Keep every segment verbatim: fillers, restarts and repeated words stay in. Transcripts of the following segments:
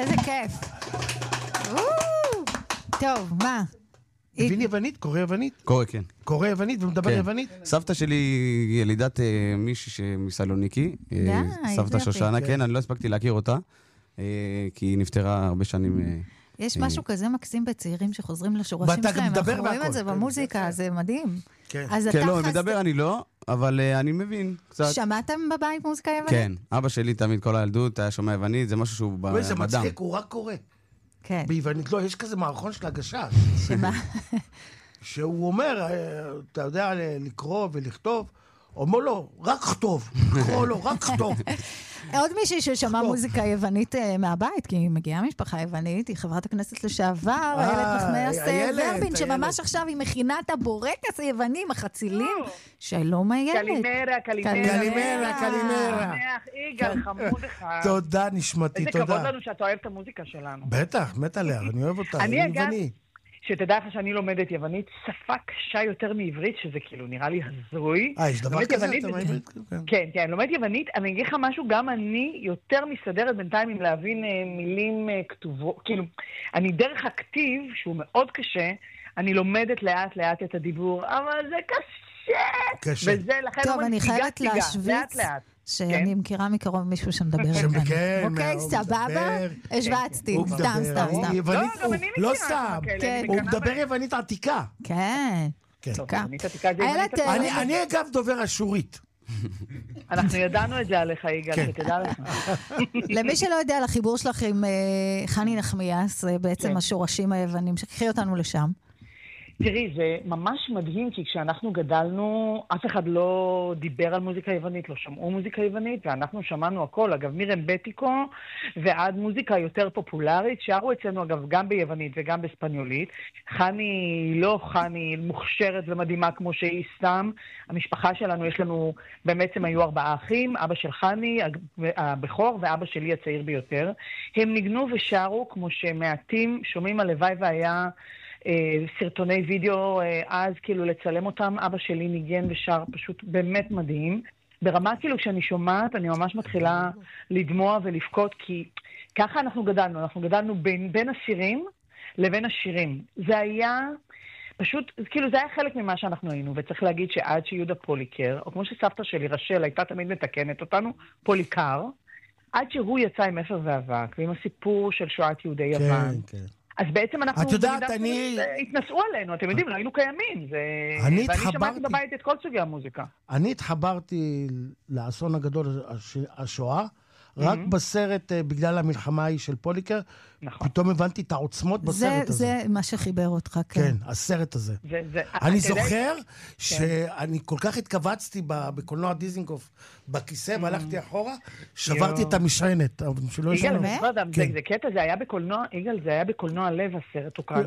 איזה כיף. טוב, מה? מבין יוונית? קורא יוונית? קורא, כן. קורא יוונית ומדבר יוונית? סבתא שלי ילידת מישהי מסלוניקי. סבתא שושנה, כן, אני לא הספקתי להכיר אותה, כי היא נפטרה הרבה שנים. יש משהו כזה מקסים בצעירים שחוזרים לשורשים שלהם. אנחנו רואים את זה במוזיקה, זה מדהים. כן, לא, מדבר אני לא, אבל אני מבין קצת. שמעתם בבית מוזיקה יוונית? כן, אבא שלי תמיד כל הילדות היה שומע יוונית, זה משהו שהוא בדם. זה מצחיק, הוא רק קורא. כן. ביוונית לא, יש כזה מערכון של הגשש. שמה? שהוא אומר, אתה יודע לקרוא ולכתוב, אומר לו, רק כתוב, לקרוא לו, רק כתוב. עוד מישהי ששמע מוזיקה יוונית מהבית, כי היא מגיעה משפחה יוונית, היא חברת הכנסת לשעבר, איילת נחמיאס ורבין, שממש עכשיו היא מכינה את הבורקס היווני עם החצילים. שלום איילת. קלימרה, קלימרה. קלימרה, קלימרה. יגאל, חמוד אחד. תודה, נשמתי, תודה. איזה כבוד לנו שאתה אוהב את המוזיקה שלנו. בטח, מת עליה, אני אוהב אותה. אני אגב, שתדע לך שאני לומדת יוונית, שפה קשה יותר מעברית, שזה כאילו נראה לי הזוי. אה, יש דבר כזה? אתה מעברית? כן, כן, לומדת יוונית. אני אגיד לך משהו, גם אני יותר מסתדרת בינתיים עם להבין מילים כתובות. כאילו, אני דרך הכתיב, שהוא מאוד קשה, אני לומדת לאט לאט את הדיבור, אבל זה קשה. קשה. וזה, לכן טוב, אני חייבת להשוויץ. שאני מכירה מקרוב מישהו שמדבר יוונית. אוקיי, סבבה? השווצתי, סתם, סתם, סתם. לא סתם, הוא מדבר יוונית עתיקה. כן, עתיקה. אני אגב דובר אשורית. אנחנו ידענו את זה עליך, יגאל, שתדע לך. למי שלא יודע על החיבור שלך עם חני נחמיאס, בעצם השורשים היוונים, שקחי אותנו לשם. תראי, זה ממש מדהים, כי כשאנחנו גדלנו, אף אחד לא דיבר על מוזיקה יוונית, לא שמעו מוזיקה יוונית, ואנחנו שמענו הכל. אגב, מירם בטיקו ועד מוזיקה יותר פופולרית, שרו אצלנו אגב גם ביוונית וגם בספניולית. חני לא חני מוכשרת ומדהימה כמו שהיא סתם. המשפחה שלנו, יש לנו, בעצם היו ארבעה אחים, אבא של חני, הבכור, ואבא שלי הצעיר ביותר. הם ניגנו ושרו כמו שמעטים שומעים הלוואי והיה סרטוני וידאו, אז כאילו לצלם אותם, אבא שלי ניגן ושר פשוט באמת מדהים. ברמה כאילו כשאני שומעת, אני ממש מתחילה לדמוע ולבכות, כי ככה אנחנו גדלנו, אנחנו גדלנו בין, בין השירים לבין השירים. זה היה פשוט, כאילו זה היה חלק ממה שאנחנו היינו, וצריך להגיד שעד שיהודה פוליקר, או כמו שסבתא שלי רשל הייתה תמיד מתקנת אותנו, פוליקר, עד שהוא יצא עם אפר ואבק, ועם הסיפור של שואת יהודי יוון. כן, כן. אז בעצם אנחנו... את יודעת, אני... התנסו עלינו, אתם יודעים, לא היינו קיימים. אני ואני התחברתי... שמעתי בבית את כל סוגי המוזיקה. אני התחברתי לאסון הגדול, השואה, רק בסרט, בגלל המלחמה ההיא של פוליקר, פתאום הבנתי את העוצמות בסרט הזה. זה מה שחיבר אותך, כן. כן, הסרט הזה. אני זוכר שאני כל כך התכווצתי בקולנוע דיזינגוף, בכיסא, והלכתי אחורה, שברתי את המשענת. יגאל, זה קטע, זה היה בקולנוע, יגאל, זה היה בקולנוע לב הסרט, או כאן.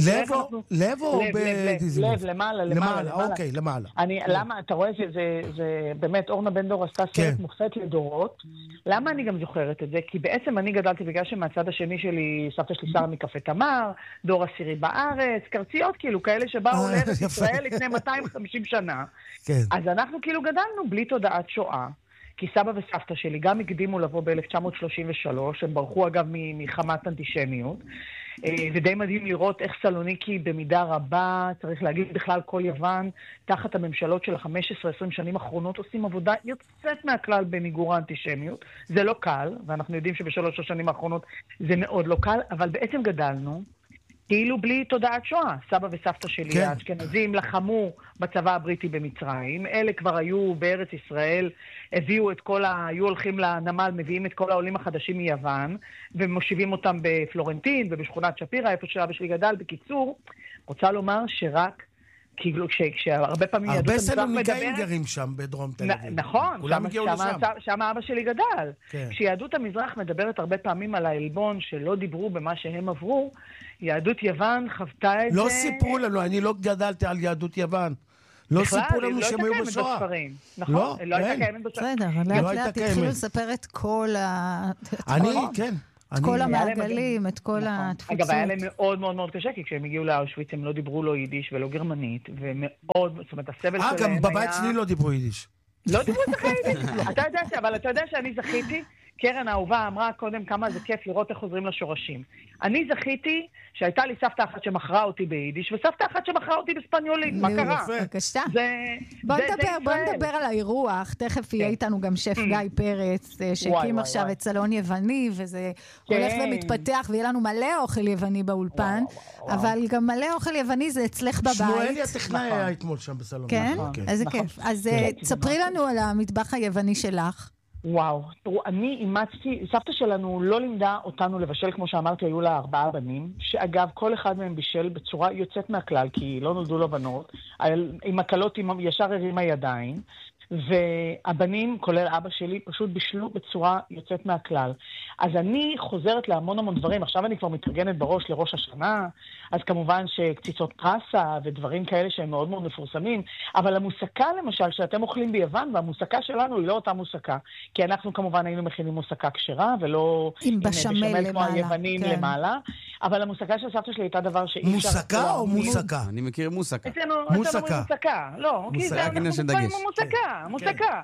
לב או בדיזינגוף? לב, למעלה, למעלה. אוקיי, למעלה. למה, אתה רואה שזה באמת, אורנה בן דור עשתה סרט מופת לדורות. למה אני גם זוכרת את זה? כי בעצם אני גדלתי בגלל שמהצד השני שלי, סבתא שלי שרה מקפה תמר, דור עשירי בארץ, קרציות כאילו, כאלה שבאו לארץ ישראל לפני מאתיים וחמישים שנה. אז אנחנו כאילו גדלנו בלי תודעת שואה, כי סבא וסבתא שלי גם הקדימו לבוא ב-אלף תשע מאות שלושים ושלוש, הם ברחו אגב מחמת אנטישמיות, ודי מדהים לראות איך סלוניקי במידה רבה, צריך להגיד בכלל כל יוון, תחת הממשלות של ה-חמש עשרה עשרים שנים האחרונות, עושים עבודה יוצאת מהכלל במיגור האנטישמיות. זה לא קל, ואנחנו יודעים שבשלוש השנים האחרונות זה מאוד לא קל, אבל בעצם גדלנו, כאילו בלי תודעת שואה. סבא וסבתא שלי, כן. האשכנזים לחמו בצבא הבריטי במצרים, אלה כבר היו בארץ ישראל, הביאו את כל ה... היו הולכים לנמל, מביאים את כל העולים החדשים מיוון, ומושיבים אותם בפלורנטין ובשכונת שפירה, איפה שאבא שלי גדל. בקיצור, רוצה לומר שרק, כאילו, כשהרבה פעמים יהדות המזרח מדברת... הרבה סלוניקאים גרים שם בדרום תל אביב. נכון, כולם הגיעו לשם. שם אבא שלי גדל. כשיהדות המזרח מדברת הרבה פעמים על העלבון שלא דיברו במה שהם עברו, יהדות יוון חוותה את זה... לא סיפרו לנו, אני לא גדלתי על יהדות יוון. לא סיפרו לנו שהם היו בשואה. נכון, לא הייתה קיימת בספרים. בסדר, לאט לאט התחילו לספר את כל ה... אני, כן. את כל המעגלים, את כל התפוצות. אגב, היה להם מאוד מאוד מאוד קשה, כי כשהם הגיעו לאושוויץ הם לא דיברו לא יידיש ולא גרמנית, ומאוד, זאת אומרת, הסבל שלהם היה... אה, גם בבית שלי לא דיברו יידיש. לא דיברו את החיים. אתה יודע, אבל אתה יודע שאני זכיתי, קרן האהובה אמרה קודם כמה זה כיף לראות איך חוזרים לשורשים. אני זכיתי שהייתה לי סבתא אחת שמכרה אותי ביידיש, וסבתא אחת שמכרה אותי בספניולית. מה קרה? בבקשה. בוא נדבר על האירוח. תכף יהיה איתנו גם שף גיא פרץ, שהקים עכשיו את סלון יווני, וזה הולך ומתפתח, ויהיה לנו מלא אוכל יווני באולפן, אבל גם מלא אוכל יווני זה אצלך בבית. שמואלי הטכנאי היה אתמול שם בסלון. כן? איזה כיף. אז תספרי לנו על המטבח היווני שלך. וואו, תראו, אני אימצתי, סבתא שלנו לא לימדה אותנו לבשל, כמו שאמרתי, היו לה ארבעה בנים, שאגב, כל אחד מהם בישל בצורה יוצאת מהכלל, כי לא נולדו לו בנות, עם הקלות ישר הרים הידיים, והבנים, כולל אבא שלי, פשוט בישלו בצורה יוצאת מהכלל. אז אני חוזרת להמון המון דברים, עכשיו אני כבר מתרגנת בראש לראש השנה, אז כמובן שקציצות פרסה ודברים כאלה שהם מאוד מאוד מפורסמים, אבל המוסקה למשל שאתם אוכלים ביוון, והמוסקה שלנו היא לא אותה מוסקה, כי אנחנו כמובן היינו מכינים מוסקה כשרה, ולא עם בשמל כמו היוונים כן. למעלה, אבל המוסקה של סבתא שלי הייתה דבר שאי אפשר... מוסקה או מוסקה? אני מכיר מוסקה. אצלנו מוסקה, לא, כי זה אנחנו מוסקה. מוסקה.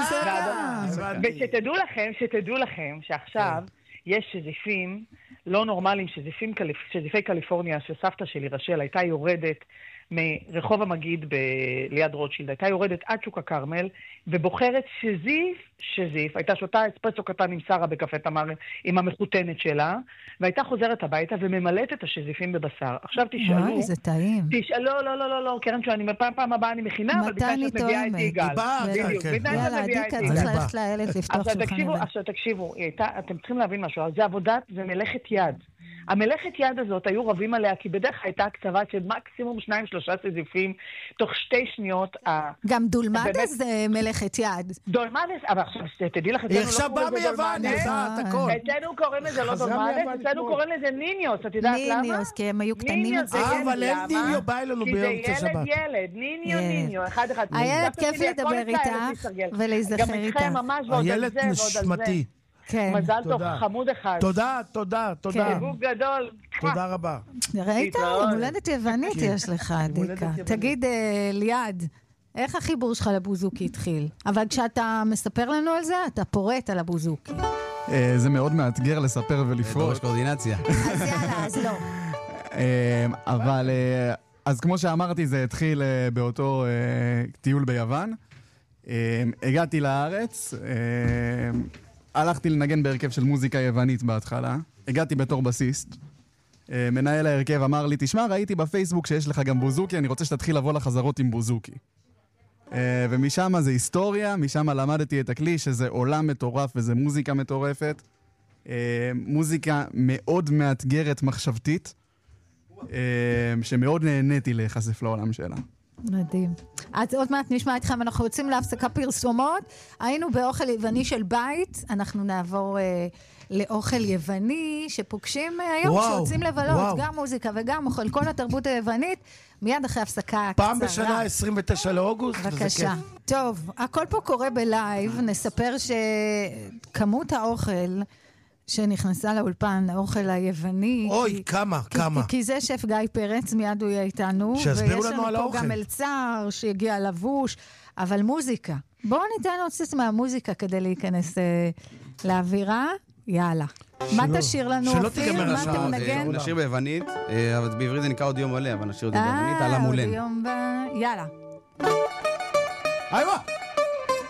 מוסקה. ושתדעו לכם, שתדעו לכם שעכשיו יש שזיפים לא נורמליים, שזיפי קליפורניה שסבתא שלי רשל הייתה יורדת מרחוב המגיד ליד רוטשילד, הייתה יורדת עד שוק הכרמל ובוחרת שזיף, שזיף, הייתה שותה אספרסו קטן עם שרה בקפה תמר עם המחותנת שלה, והייתה חוזרת הביתה וממלאת את השזיפים בבשר. עכשיו תשאלו... וואי, זה טעים. תשאלו, לא, לא, לא, לא, לא, קרן שאני פעם פעם הבאה אני מכינה, אבל בגלל שאת מביאה איתי יגאל. יאללה, עדיקה, צריך ללכת לאלת לפתוח שולחן יבן. עכשיו תקשיבו, אתם צריכים להבין משהו, זה עבודת, זה מלאכת יד. המלאכת יד הזאת היו רבים עליה, כי בדרך הייתה הקצבה של מקסימום שניים, שלושה סזיפים, תוך שתי שניות. גם דולמדס זה מלאכת יד. דולמדס, אבל עכשיו, תדעי לך, היא עכשיו באה מיוון, היא עושה את הכל. אצלנו קוראים לזה לא דולמדס, אצלנו קוראים לזה ניניוס, את יודעת למה? ניניוס, כי הם היו קטנים. אבל אין ניניו, בא אלינו ביום של שבת. כי זה ילד, ילד, ניניו, ניניו, אחד אחד. הילד כיף לדבר איתך ולהיזכר איתך. הילד נשמתי. מזל טוב, חמוד אחד. תודה, תודה, תודה. חיבוק גדול. תודה רבה. ראית? יום הולדת יוונית יש לך, עדיקה. תגיד, ליעד, איך החיבור שלך לבוזוקי התחיל? אבל כשאתה מספר לנו על זה, אתה פורט על הבוזוקי. זה מאוד מאתגר לספר ולפרוט. דורש קואורדינציה. אז יאללה, אז לא. אבל, אז כמו שאמרתי, זה התחיל באותו טיול ביוון. הגעתי לארץ, הלכתי לנגן בהרכב של מוזיקה יוונית בהתחלה. הגעתי בתור בסיסט. מנהל ההרכב אמר לי, תשמע, ראיתי בפייסבוק שיש לך גם בוזוקי, אני רוצה שתתחיל לבוא לחזרות עם בוזוקי. ומשם זה היסטוריה, משם למדתי את הכלי, שזה עולם מטורף וזה מוזיקה מטורפת. מוזיקה מאוד מאתגרת מחשבתית, שמאוד נהניתי להיחשף לעולם שלה. מדהים. אז עוד מעט נשמע איתכם, אנחנו יוצאים להפסקה פרסומות. היינו באוכל יווני של בית, אנחנו נעבור אה, לאוכל יווני, שפוגשים היום שיוצאים לבלות, וואו. גם מוזיקה וגם אוכל, כל התרבות היוונית, מיד אחרי הפסקה קצרה. פעם בשנה עשרים ותשעה לאוגוסט, בבקשה. טוב, הכל פה קורה בלייב, נספר שכמות האוכל שנכנסה לאולפן, האוכל היווני. אוי, כי, כמה, כי, כמה. כי, כי זה שף גיא פרץ, מיד הוא יהיה איתנו. שיסבירו לנו על האוכל. ויש לנו פה גם מלצר שהגיע לבוש, אבל מוזיקה. בואו ניתן עוד קצת מהמוזיקה כדי להיכנס אה, לאווירה. יאללה. שלא, מה תשאיר לנו, אופיר? מה אתה מנגן? נשאיר ביוונית, אבל בעברית זה נקרא עוד יום מלא, אבל נשאיר את זה ביוונית, על המולן. עוד יום ב... יאללה. איווה!